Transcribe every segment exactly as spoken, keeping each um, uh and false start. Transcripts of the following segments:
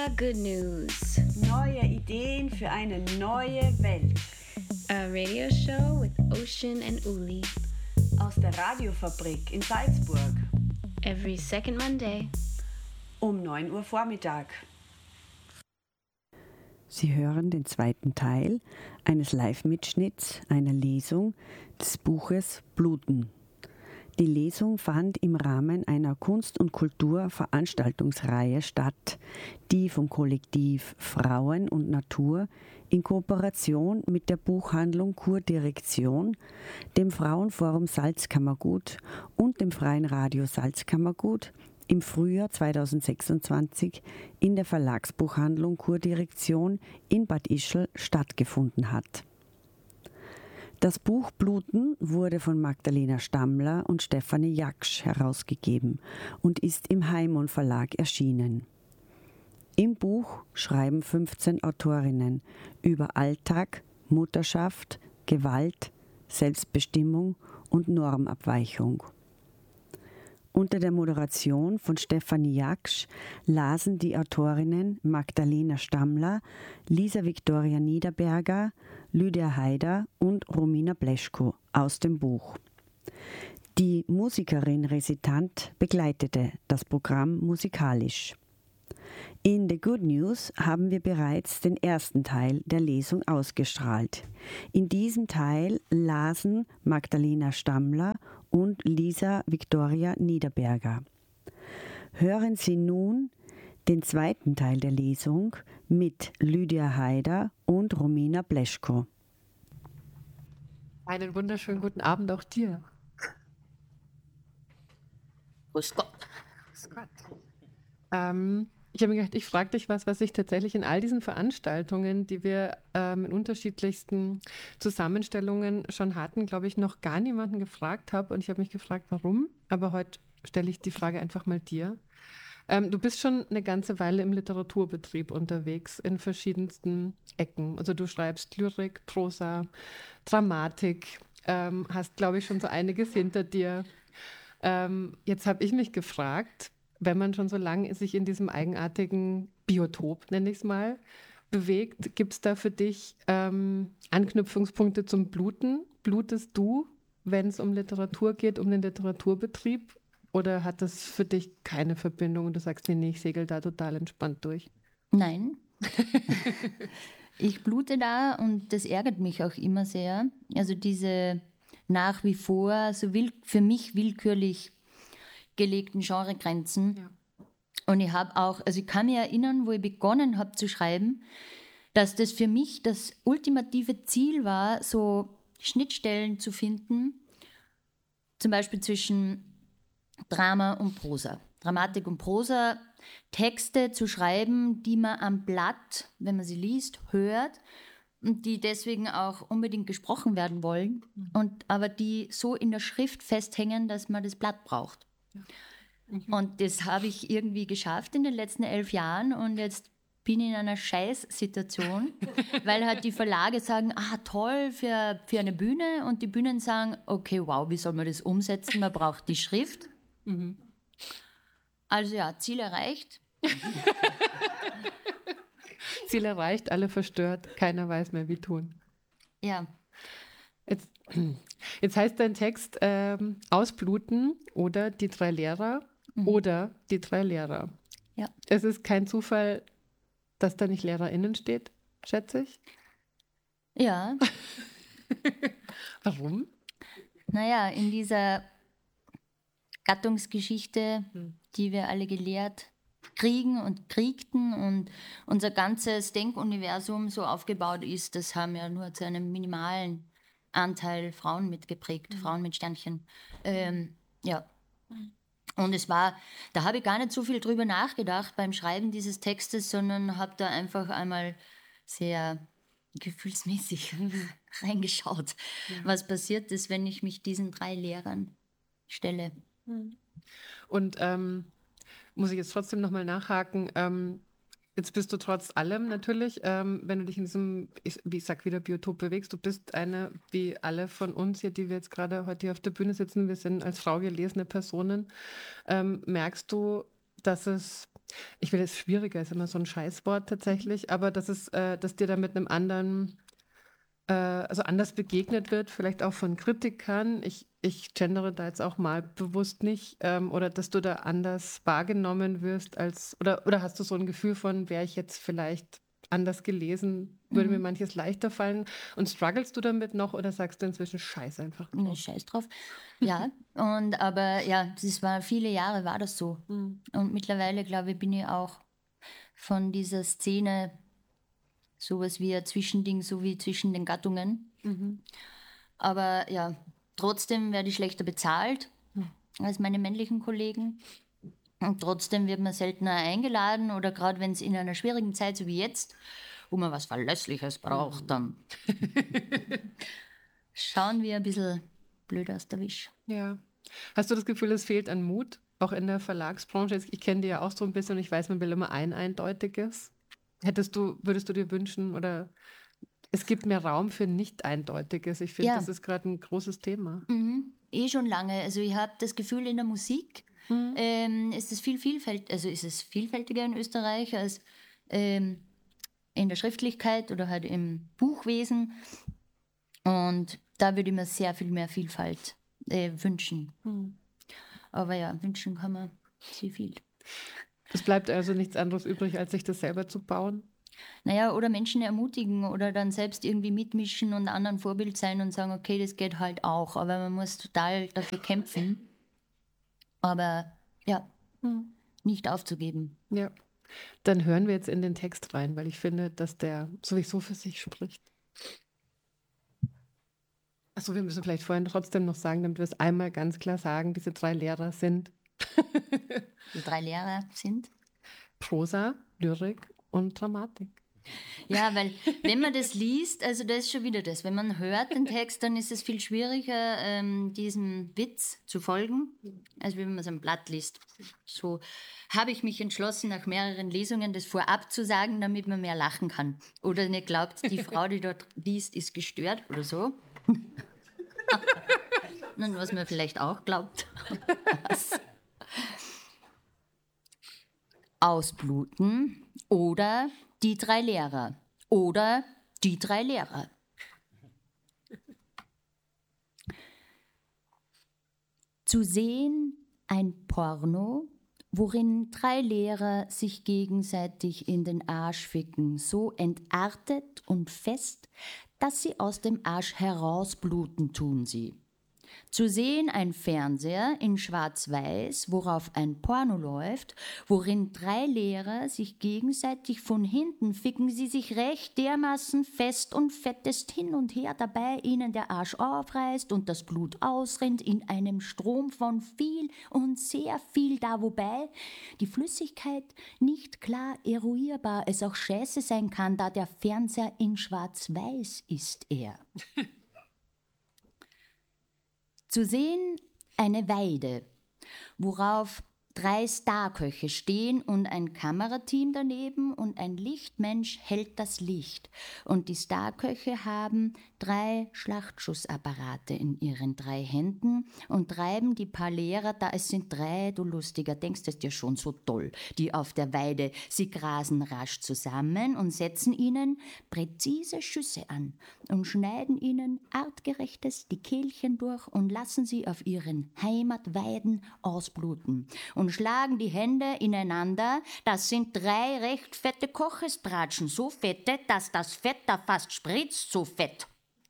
The Good News. Neue Ideen für eine neue Welt. A radio show with Ocean and Uli. Aus der Radiofabrik in Salzburg. Every second Monday. Um neun Uhr Vormittag. Sie hören den zweiten Teil eines Live-Mitschnitts einer Lesung des Buches Bluten. Die Lesung fand im Rahmen einer Kunst- und Kulturveranstaltungsreihe statt, die vom Kollektiv Frauen und Natur in Kooperation mit der Buchhandlung Kurdirektion, dem Frauenforum Salzkammergut und dem Freien Radio Salzkammergut im Frühjahr zweitausendsechsundzwanzig in der Verlagsbuchhandlung Kurdirektion in Bad Ischl stattgefunden hat. Das Buch Bluten wurde von Magdalena Stammler und Stefanie Jaksch herausgegeben und ist im Heimon Verlag erschienen. Im Buch schreiben fünfzehn Autorinnen über Alltag, Mutterschaft, Gewalt, Selbstbestimmung und Normabweichung. Unter der Moderation von Stefanie Jaksch lasen die Autorinnen Magdalena Stammler, Lisa Viktoria Niederberger, Lydia Haider und Romina Bleschko aus dem Buch. Die Musikerin Resitant begleitete das Programm musikalisch. In The Good News haben wir bereits den ersten Teil der Lesung ausgestrahlt. In diesem Teil lasen Magdalena Stammler und Lisa Viktoria Niederberger. Hören Sie nun den zweiten Teil der Lesung mit Lydia Haider und Romina Bleschko. Einen wunderschönen guten Abend auch dir. Grüß Gott. Grüß Gott. Ähm, ich habe mir gedacht, ich frage dich was, was ich tatsächlich in all diesen Veranstaltungen, die wir ähm, in unterschiedlichsten Zusammenstellungen schon hatten, glaube ich, noch gar niemanden gefragt habe. Und ich habe mich gefragt, warum. Aber heute stelle ich die Frage einfach mal dir. Ähm, du bist schon eine ganze Weile im Literaturbetrieb unterwegs, in verschiedensten Ecken. Also du schreibst Lyrik, Prosa, Dramatik, ähm, hast, glaube ich, schon so einiges hinter dir. Ähm, jetzt habe ich mich gefragt, wenn man schon so lange sich in diesem eigenartigen Biotop, nenne ich es mal, bewegt, gibt es da für dich ähm, Anknüpfungspunkte zum Bluten? Blutest du, wenn es um Literatur geht, um den Literaturbetrieb? Oder hat das für dich keine Verbindung und du sagst dir, nee, ich segel da total entspannt durch? Nein. Ich blute da und das ärgert mich auch immer sehr. Also diese nach wie vor so will, für mich willkürlich gelegten Genregrenzen. Ja. Und ich habe auch, also ich kann mich erinnern, wo ich begonnen habe zu schreiben, dass das für mich das ultimative Ziel war, so Schnittstellen zu finden, zum Beispiel zwischen Drama und Prosa. Dramatik und Prosa, Texte zu schreiben, die man am Blatt, wenn man sie liest, hört und die deswegen auch unbedingt gesprochen werden wollen, mhm. und aber die so in der Schrift festhängen, dass man das Blatt braucht. Ja. Mhm. Und das habe ich irgendwie geschafft in den letzten elf Jahren und jetzt bin ich in einer Scheißsituation, weil halt die Verlage sagen, ah toll, für, für eine Bühne, und die Bühnen sagen, okay, wow, wie soll man das umsetzen? Man braucht die Schrift. Mhm. Also ja, Ziel erreicht. Ziel erreicht, alle verstört, keiner weiß mehr, wie tun. Ja. Jetzt, jetzt heißt dein Text ähm, Ausbluten oder die drei Lehrer, mhm. oder die drei Lehrer. Ja. Es ist kein Zufall, dass da nicht LehrerInnen steht, schätze ich. Ja. Warum? Naja, in dieser Gattungsgeschichte, die wir alle gelehrt kriegen und kriegten und unser ganzes Denkuniversum so aufgebaut ist, das haben ja nur zu einem minimalen Anteil Frauen mitgeprägt, mhm. Frauen mit Sternchen. Ähm, ja. Und es war, da habe ich gar nicht so viel drüber nachgedacht beim Schreiben dieses Textes, sondern habe da einfach einmal sehr gefühlsmäßig reingeschaut, ja. was passiert ist, wenn ich mich diesen drei Lehrern stelle. Und ähm, muss ich jetzt trotzdem nochmal nachhaken, ähm, jetzt bist du trotz allem natürlich, ähm, wenn du dich in diesem, ich, wie ich sag wieder, Biotop bewegst, du bist eine, wie alle von uns hier, die wir jetzt gerade heute hier auf der Bühne sitzen, wir sind als Frau gelesene Personen, ähm, merkst du, dass es Ich will es schwieriger, ist immer so ein Scheißwort tatsächlich, aber dass es, äh, dass dir da mit einem anderen, äh, also anders begegnet wird, vielleicht auch von Kritikern. Ich, ich gendere da jetzt auch mal bewusst nicht, ähm, oder dass du da anders wahrgenommen wirst als, oder, oder hast du so ein Gefühl von, wäre ich jetzt vielleicht anders gelesen, würde mir manches leichter fallen. Und strugglest du damit noch oder sagst du inzwischen Scheiß einfach drauf? Nee, Scheiß drauf. Ja, und aber ja, das war viele Jahre war das so. Mhm. Und mittlerweile, glaube ich, bin ich auch von dieser Szene sowas wie ein Zwischending, so wie zwischen den Gattungen. Mhm. Aber ja, trotzdem werde ich schlechter bezahlt als meine männlichen Kollegen. Und trotzdem wird man seltener eingeladen oder gerade wenn es in einer schwierigen Zeit, so wie jetzt, wo man was Verlässliches braucht, dann schauen wir ein bisschen blöd aus der Wisch. Ja. Hast du das Gefühl, es fehlt an Mut, auch in der Verlagsbranche? Ich kenne die ja auch so ein bisschen und ich weiß, man will immer ein Eindeutiges. Hättest du, würdest du dir wünschen oder es gibt mehr Raum für Nicht-Eindeutiges? Ich finde, Ja. das ist gerade ein großes Thema. Mhm. Eh schon lange. Also ich habe das Gefühl, in der Musik Mhm. ähm, ist es viel vielfältig, also ist es vielfältiger in Österreich als ähm, in der Schriftlichkeit oder halt im Buchwesen. Und da würde ich mir sehr viel mehr Vielfalt äh, wünschen. Mhm. Aber ja, wünschen kann man sehr viel. Es bleibt also nichts anderes übrig, als sich das selber zu bauen. Naja, oder Menschen ermutigen oder dann selbst irgendwie mitmischen und anderen Vorbild sein und sagen, okay, das geht halt auch, aber man muss total dafür kämpfen. Aber ja, Mhm. nicht aufzugeben. Ja. Dann hören wir jetzt in den Text rein, weil ich finde, dass der sowieso für sich spricht. Achso, wir müssen vielleicht vorhin trotzdem noch sagen, damit wir es einmal ganz klar sagen, diese drei Lehrer sind Die drei Lehrer sind. Prosa, Lyrik und Dramatik. Ja, weil wenn man das liest, also das ist schon wieder das, wenn man hört den Text, dann ist es viel schwieriger, ähm, diesem Witz zu folgen, als wenn man es am Blatt liest. So habe ich mich entschlossen, nach mehreren Lesungen das vorab zu sagen, damit man mehr lachen kann. Oder nicht glaubt, die Frau, die dort liest, ist gestört oder so. Und was man vielleicht auch glaubt. Ausbluten oder die drei Lehrer oder die drei Lehrer. Zu sehen ein Porno, worin drei Lehrer sich gegenseitig in den Arsch ficken, so entartet und fest, dass sie aus dem Arsch herausbluten tun sie. Zu sehen ein Fernseher in Schwarz-Weiß, worauf ein Porno läuft, worin drei Lehrer sich gegenseitig von hinten ficken, sie sich recht dermaßen fest und fettest hin und her, dabei ihnen der Arsch aufreißt und das Blut ausrinnt in einem Strom von viel und sehr viel da, wobei die Flüssigkeit nicht klar eruierbar es auch scheiße sein kann, da der Fernseher in Schwarz-Weiß ist er. Zu sehen eine Weide, worauf drei Starköche stehen und ein Kamerateam daneben und ein Lichtmensch hält das Licht. Und die Starköche haben drei Schlachtschussapparate in ihren drei Händen und treiben die paar Lehrer, da es sind drei, du Lustiger, denkst das dir schon so toll, die auf der Weide, sie grasen rasch zusammen und setzen ihnen präzise Schüsse an und schneiden ihnen artgerechtes die Kehlchen durch und lassen sie auf ihren Heimatweiden ausbluten und schlagen die Hände ineinander. Das sind drei recht fette Kochesbratschen, so fette, dass das Fett da fast spritzt, so fett.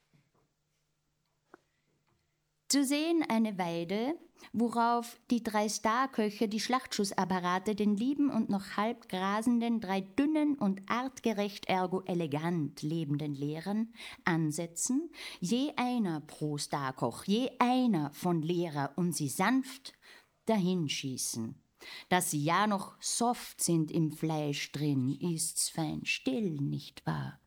Zu sehen eine Weide, worauf die drei Starköche die Schlachtschussapparate den lieben und noch halb grasenden, drei dünnen und artgerecht ergo elegant lebenden Lehrern ansetzen, je einer pro Starkoch, je einer von Lehrer und sie sanft dahinschießen. Dass sie ja noch soft sind im Fleisch drin, ist's fein still, nicht wahr?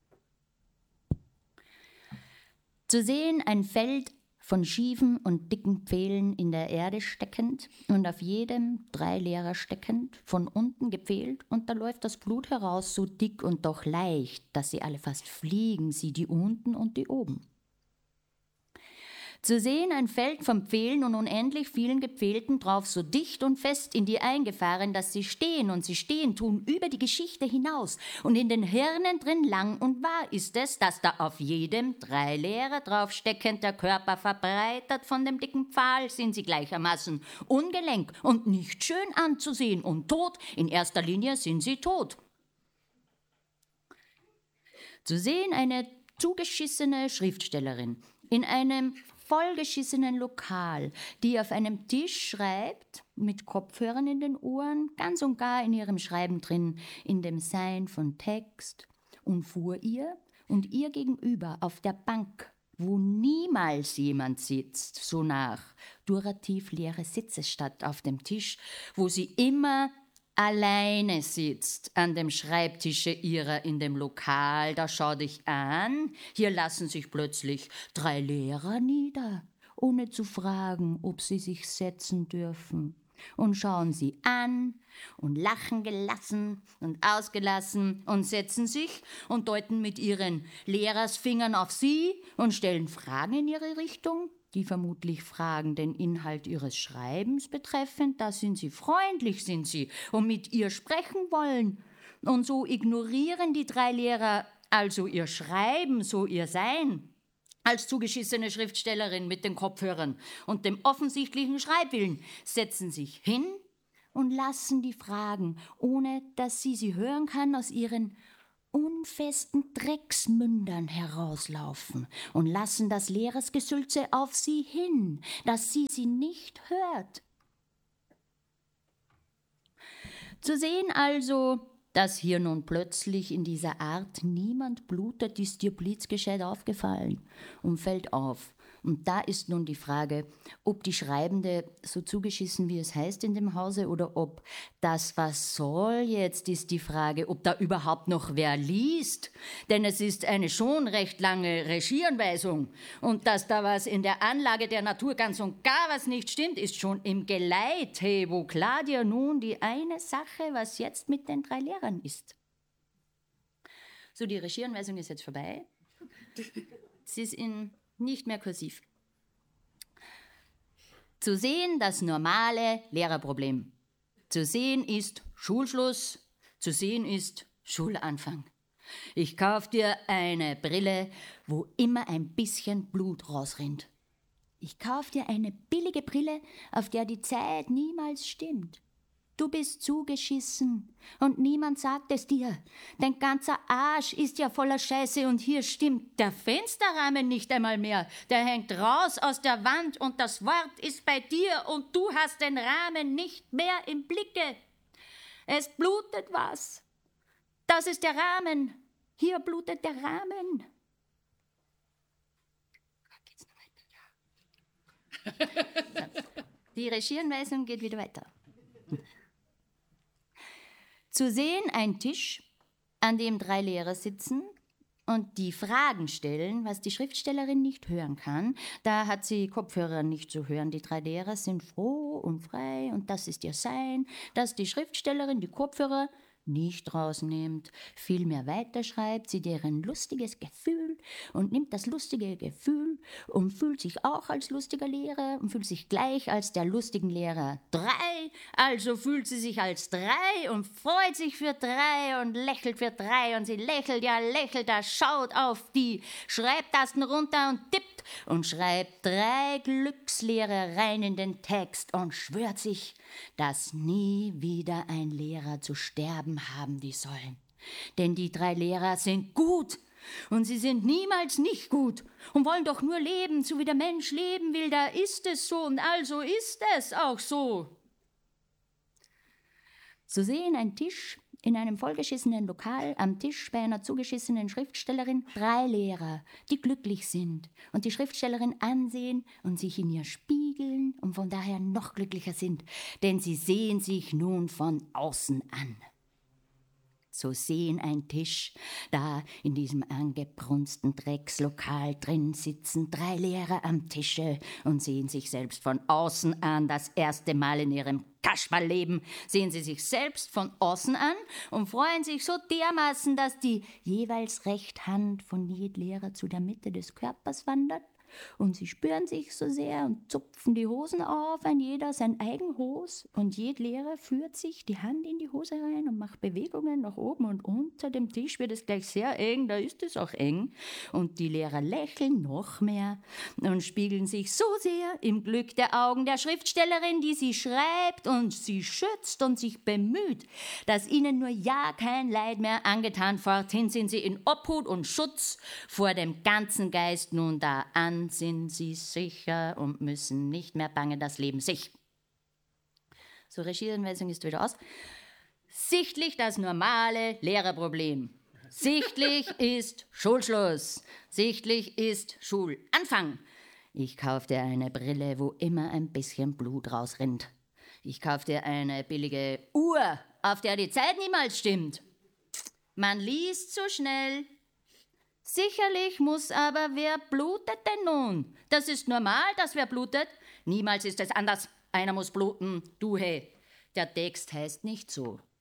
Zu sehen ein Feld von schiefen und dicken Pfählen in der Erde steckend und auf jedem drei Lehrer steckend, von unten gepfählt, und da läuft das Blut heraus, so dick und doch leicht, dass sie alle fast fliegen, sie die unten und die oben. Zu sehen ein Feld von Pfählen und unendlich vielen Gepfählten drauf, so dicht und fest in die eingefahren, dass sie stehen und sie stehen tun über die Geschichte hinaus. Und in den Hirnen drin lang und wahr ist es, dass da auf jedem drei Leere draufsteckend der Körper verbreitert von dem dicken Pfahl, sind sie gleichermaßen ungelenk und nicht schön anzusehen und tot, in erster Linie sind sie tot. Zu sehen eine zugeschissene Schriftstellerin in einem vollgeschissenen Lokal, die auf einem Tisch schreibt, mit Kopfhörern in den Ohren, ganz und gar in ihrem Schreiben drin, in dem Sein von Text, und vor ihr und ihr gegenüber auf der Bank, wo niemals jemand sitzt, so nach durativ leere Sitze statt auf dem Tisch, wo sie immer alleine sitzt an dem Schreibtische ihrer in dem Lokal, da schau dich an, hier lassen sich plötzlich drei Lehrer nieder, ohne zu fragen, ob sie sich setzen dürfen, und schauen sie an und lachen gelassen und ausgelassen und setzen sich und deuten mit ihren Lehrersfingern auf sie und stellen Fragen in ihre Richtung, die vermutlich Fragen den Inhalt ihres Schreibens betreffend. Da sind sie freundlich, sind sie, und mit ihr sprechen wollen. Und so ignorieren die drei Lehrer also ihr Schreiben, so ihr Sein, als zugeschissene Schriftstellerin mit den Kopfhörern und dem offensichtlichen Schreibwillen, setzen sich hin und lassen die Fragen, ohne dass sie sie hören kann, aus ihren unfesten Drecksmündern herauslaufen und lassen das Lehrersgesülze auf sie hin, dass sie sie nicht hört. Zu sehen also, dass hier nun plötzlich in dieser Art niemand blutet, ist dir blitzgescheit aufgefallen und fällt auf. Und da ist nun die Frage, ob die Schreibende so zugeschissen, wie es heißt in dem Hause, oder ob das, was soll jetzt, ist die Frage, ob da überhaupt noch wer liest. Denn es ist eine schon recht lange Regieanweisung. Und dass da was in der Anlage der Natur ganz und gar was nicht stimmt, ist schon im Geleit. Hey, wo klar dir nun die eine Sache, was jetzt mit den drei Lehrern ist. So, die Regieanweisung ist jetzt vorbei. Sie ist in nicht mehr kursiv. Zu sehen das normale Lehrerproblem. Zu sehen ist Schulschluss. Zu sehen ist Schulanfang. Ich kauf dir eine Brille, wo immer ein bisschen Blut rausrinnt. Ich kauf dir eine billige Brille, auf der die Zeit niemals stimmt. Du bist zugeschissen und niemand sagt es dir. Dein ganzer Arsch ist ja voller Scheiße und hier stimmt der Fensterrahmen nicht einmal mehr. Der hängt raus aus der Wand und das Wort ist bei dir und du hast den Rahmen nicht mehr im Blicke. Es blutet was. Das ist der Rahmen. Hier blutet der Rahmen. Geht's noch weiter? Ja. Die Regieanweisung geht wieder weiter. Zu sehen ein Tisch, an dem drei Lehrer sitzen und die Fragen stellen, was die Schriftstellerin nicht hören kann. Da hat sie Kopfhörer nicht zu hören. Die drei Lehrer sind froh und frei und das ist ihr Sein, dass die Schriftstellerin die Kopfhörer nicht rausnimmt, vielmehr weiterschreibt sie deren lustiges Gefühl und nimmt das lustige Gefühl und fühlt sich auch als lustiger Lehrer und fühlt sich gleich als der lustigen Lehrer drei, also fühlt sie sich als drei und freut sich für drei und lächelt für drei und sie lächelt, ja lächelt, da schaut auf die Schreibtasten runter und tippt und schreibt drei Glückslehrer rein in den Text und schwört sich, dass nie wieder ein Lehrer zu sterben haben die sollen. Denn die drei Lehrer sind gut und sie sind niemals nicht gut und wollen doch nur leben, so wie der Mensch leben will, da ist es so und also ist es auch so. Zu sehen ein Tisch in einem vollgeschissenen Lokal, am Tisch bei einer zugeschissenen Schriftstellerin, drei Lehrer, die glücklich sind und die Schriftstellerin ansehen und sich in ihr spiegeln und von daher noch glücklicher sind, denn sie sehen sich nun von außen an. So sehen ein Tisch, da in diesem angebrunsten Dreckslokal drin sitzen drei Lehrer am Tische und sehen sich selbst von außen an. Das erste Mal in ihrem Kasperlleben sehen sie sich selbst von außen an und freuen sich so dermaßen, dass die jeweils rechte Hand von jedem Lehrer zu der Mitte des Körpers wandert und sie spüren sich so sehr und zupfen die Hosen auf, ein jeder sein Eigenhos, und jeder Lehrer führt sich die Hand in die Hose rein und macht Bewegungen nach oben und unter dem Tisch wird es gleich sehr eng, da ist es auch eng, und die Lehrer lächeln noch mehr und spiegeln sich so sehr im Glück der Augen der Schriftstellerin, die sie schreibt und sie schützt und sich bemüht, dass ihnen nur ja kein Leid mehr angetan. Forthin sind sie in Obhut und Schutz vor dem ganzen Geist. Nun da an sind sie sicher und müssen nicht mehr bangen, das Leben sich. So, Regieanweisung ist wieder aus. Sichtlich das normale Lehrerproblem. Sichtlich ist Schulschluss. Sichtlich ist Schulanfang. Ich kauf dir eine Brille, wo immer ein bisschen Blut rausrinnt. Ich kauf dir eine billige Uhr, auf der die Zeit niemals stimmt. Man liest so schnell. Sicherlich muss aber, wer blutet denn nun? Das ist normal, dass wer blutet. Niemals ist es anders. Einer muss bluten. Du, hey, der Text heißt nicht so.